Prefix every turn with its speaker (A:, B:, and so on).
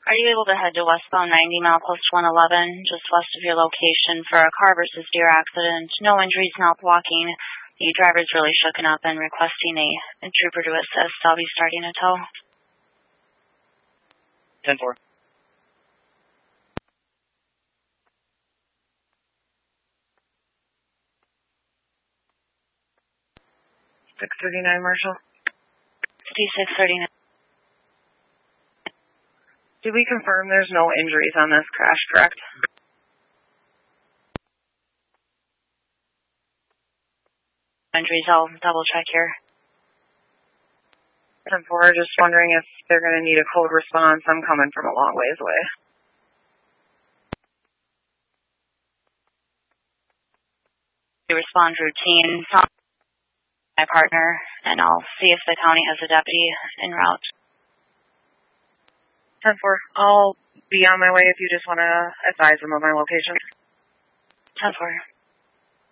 A: Are you able to head to westbound 90 milepost 111, just west of your location, for a car versus deer accident? No injuries, not blocking. The driver's really shooken up and requesting a trooper to assist. I'll be starting a tow.
B: 10-4. 639, Marshall.
A: 639.
B: Did we confirm there's no injuries on this crash, correct?
A: Injuries, I'll double check here.
B: 10-4, just wondering if they're going to need a code response. I'm coming from a long ways away.
A: We respond routine. My partner, and I'll see if the county has a deputy en route.
B: 10-4, I'll be on my way if you just want to advise them of my location.
A: 10-4.